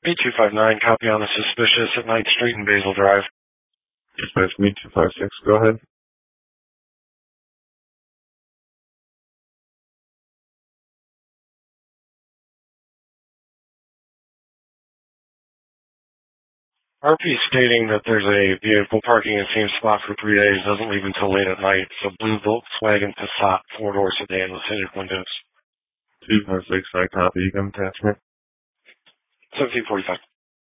8259, copy on the suspicious at 9th Street and Basil Drive. Dispatch me 256, go ahead. RP stating that there's a vehicle parking in the same spot for 3 days, doesn't leave until late at night. It's a blue Volkswagen Passat 4-door sedan with tinted windows. 256, I copy. You can attachment. 1745.